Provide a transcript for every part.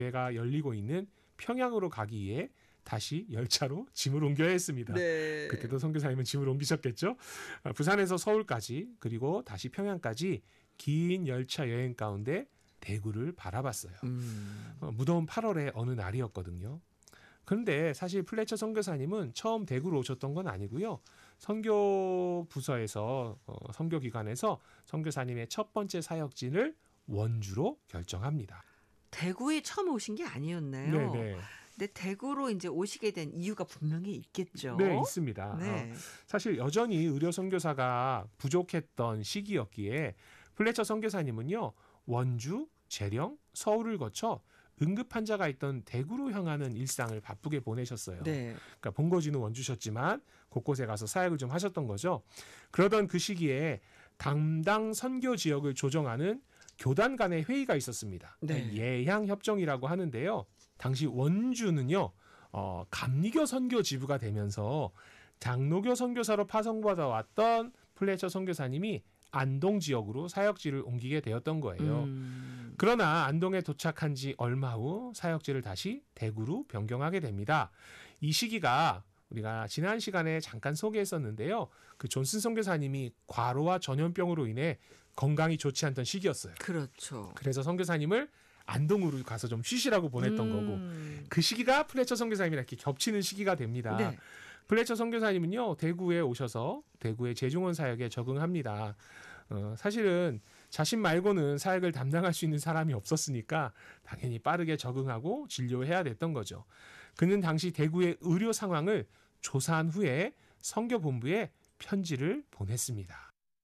가 열리고 있는 평양으로 가기 위해 다시 열차로 짐을 옮겨야 했습니다. 네. 그때도 선교사님은 짐을 옮기셨겠죠. 부산에서 서울까지 그리고 다시 평양까지 긴 열차 여행 가운데 대구를 바라봤어요. 무더운 8월의 어느 날이었거든요. 그런데 사실 플래처 선교사님은 처음 대구로 오셨던 건 아니고요. 선교 부서에서 선교기관에서 선교사님의 첫 번째 사역지를 원주로 결정합니다. 대구에 처음 오신 게 아니었나요? 네네. 근데 대구로 이제 오시게 된 이유가 분명히 있겠죠. 네, 있습니다. 네. 사실 여전히 의료 선교사가 부족했던 시기였기에 플래처 선교사님은요. 원주, 재령, 서울을 거쳐 응급 환자가 있던 대구로 향하는 일상을 바쁘게 보내셨어요. 네. 그러니까 본거지는 원주셨지만 곳곳에 가서 사역을 좀 하셨던 거죠. 그러던 그 시기에 담당 선교 지역을 조정하는 교단 간의 회의가 있었습니다. 네. 예향협정이라고 하는데요. 당시 원주는요. 감리교 선교 지부가 되면서 장로교 선교사로 파송받아 왔던 플래처 선교사님이 안동 지역으로 사역지를 옮기게 되었던 거예요. 그러나 안동에 도착한 지 얼마 후 사역지를 다시 대구로 변경하게 됩니다. 이 시기가 우리가 지난 시간에 잠깐 소개했었는데요. 그 존슨 선교사님이 과로와 전염병으로 인해 건강이 좋지 않던 시기였어요. 그렇죠. 그래서 선교사님을 안동으로 가서 좀 쉬시라고 보냈던 거고 그 시기가 플래처 선교사님이랑 이렇게 겹치는 시기가 됩니다. 네. 플래처 선교사님은요. 대구에 오셔서 대구의 재중원 사역에 적응합니다. 사실은 자신 말고는 사역을 담당할 수 있는 사람이 없었으니까 당연히 빠르게 적응하고 진료해야 됐던 거죠. 그는 당시 대구의 의료 상황을 조사한 후에 선교본부에 편지를 보냈습니다.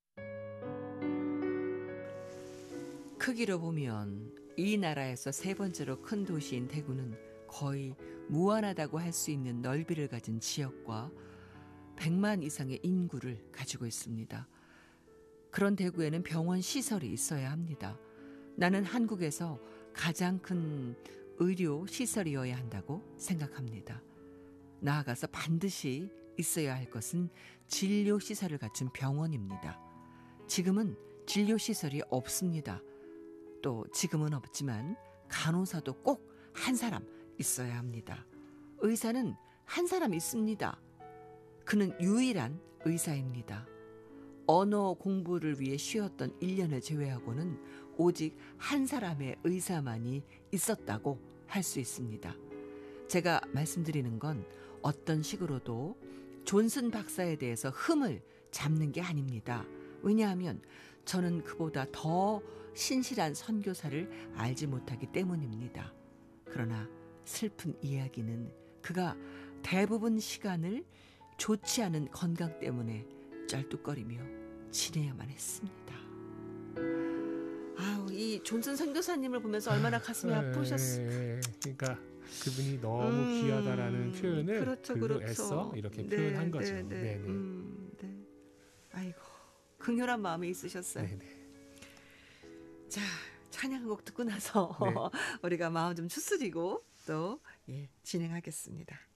크기로 보면 이 나라에서 세 번째로 큰 도시인 대구는 거의 무한하다고 할 수 있는 넓이를 가진 지역과 100만 이상의 인구를 가지고 있습니다. 그런 대구에는 병원 시설이 있어야 합니다. 나는 한국에서 가장 큰 의료 시설이어야 한다고 생각합니다. 나아가서 반드시 있어야 할 것은 진료 시설을 갖춘 병원입니다. 지금은 진료 시설이 없습니다. 또 지금은 없지만 간호사도 꼭 한 사람 있어야 합니다. 의사는 한 사람 있습니다. 그는 유일한 의사입니다. 언어 공부를 위해 쉬었던 1년을 제외하고는 오직 한 사람의 의사만이 있었다고 할 수 있습니다. 제가 말씀드리는 건 어떤 식으로도 존슨 박사에 대해서 흠을 잡는 게 아닙니다. 왜냐하면 저는 그보다 더 신실한 선교사를 알지 못하기 때문입니다. 그러나 슬픈 이야기는 그가 대부분 시간을 좋지 않은 건강 때문에 쩔뚝거리며 지내야만 했습니다. 아우, 이 존슨 선교사님을 보면서 얼마나 가슴이 아프셨어요. 그러니까 그분이 너무 귀하다라는 표현을 그렇죠, 글로 그렇죠. 애써 이렇게 네, 표현한 거죠. 네, 네. 네. 아이고, 극렬한 마음이 있으셨어요. 네네. 자, 찬양 한 곡 듣고 나서 네. 우리가 마음 좀 추스리고 또 진행하겠습니다.